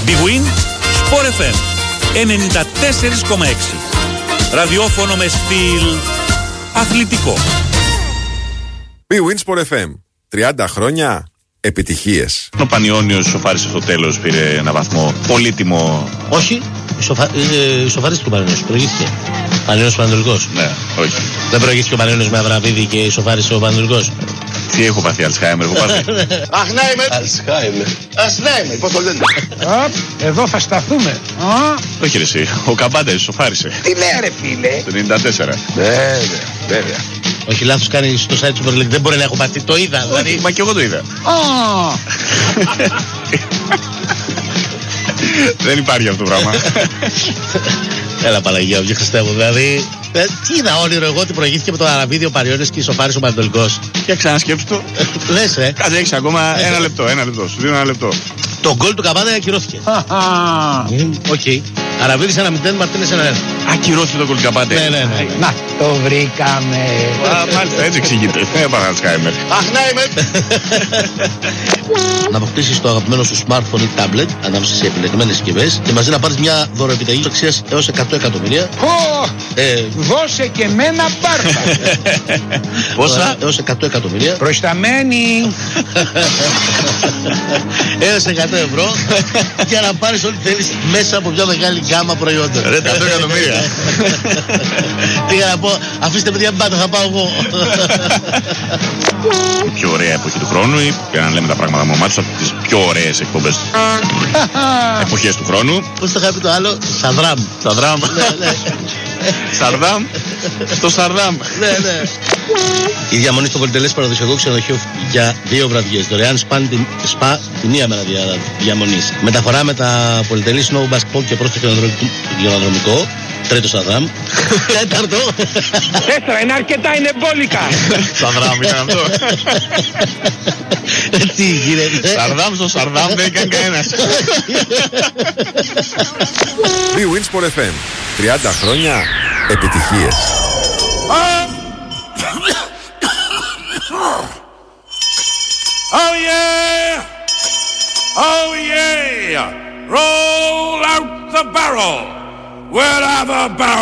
Big Win, Sport FM 94,6. Ραδιόφωνο με στυλ αθλητικό. Big Win, Sport FM. 30 χρόνια επιτυχίες. Ο Πανιώνιος σοφάρισε στο τέλος, πήρε ένα βαθμό πολύτιμο. Όχι, σοφαρίστηκε ο Πανιώνιος, προηγήθηκε. Πανιώνιος Πανατολικός. Ναι, όχι. Δεν προηγήθηκε ο Πανιώνιος με Αβραβίδη και σοφάρισε ο Πανατολικός. Τι έχω πάθει, Αλσχάιμερ, έχω πάθει. Αλσχάιμερ, πώς το λένε. Εδώ θα σταθούμε. Όχι ρε εσύ, ο Καμπάντες σοφάρισε. Τι λέει ρε φίλε. Το 94. Βέβαια. Όχι, λάθος κάνει στο site του Super League. Δεν μπορεί να έχω πάθει, το είδα. Δηλαδή... Μα και εγώ το είδα. Δεν υπάρχει αυτό το πράγμα. Έλα Παναγία, βγει Χριστέ μου, δηλαδή. Τι είδα όνειρο εγώ ότι προηγήθηκε με τον Αραβίδη ο Πανιώνιος και ισοφάρισε ο Πανατολικός. Για ξανασκέψου το. Λες ρε. Κάτσε, έχεις ακόμα ένα λεπτό. Σου δίνω ένα λεπτό. Το γκολ του Καβάδα ακυρώθηκε. Οκ. Αραβίδης 1-0, Μαρτίνες 1-1. Ακυρώθηκε το γκολ του Καμπάντε. Ναι. Να, το βρήκαμε. Μάλιστα, έτσι εξηγείται. Έπαθα Αλσχάιμερ. Να αποκτήσεις το αγαπημένο σου smartphone ή tablet ανάμεσα σε επιλεγμένες συσκευές και μαζί να πάρεις μια δωροεπιταγή αξίας έως 100 εκατομμύρια. Δώσε και εμένα μπάρτα. Πόσα? Έως 100 εκατομμύρια. Προϊσταμένη. Έως 100 ευρώ για να πάρεις ό,τι θέλεις μέσα από μια μεγάλη γκάμα προϊόντων. Ρε, 100 εκατομμύρια. Πήγα να πω, αφήστε παιδιά μπάτα, θα πάω εγώ. Η πιο ωραία εποχή του χρόνου, ή για να λέμε τα πράγματα με μάτσους, από τις πιο ωραίες εκπομπές εποχές του χρόνου. Πώς το είχα πει το άλλο, Σαδράμ. Σαδράμ. Σαρδάμ. Στο Σαρδάμ. Ναι. Η διαμονή στο πολυτελές παραδοσιακό ξενοδοχείο για 2 βραδιές. Δωρεάν σπα τη μία μέρα διαμονής. Μεταφορά με τα πολυτελή snow basketball και πρόσθετο χιονοδρομικό. Τρίτο Σαδράμ. Τέταρτο. 4 είναι αρκετά, είναι μπόλικα. Σαδράμ είναι αυτό. Τι γίνεται. Σαρδάμ στο Σαρδάμ δεν έκανε κανένας. Big Win, Sport FM. 30 χρόνια επιτυχίες. Oh yeah! Oh yeah! Roll out the barrel! We'll have a barrel!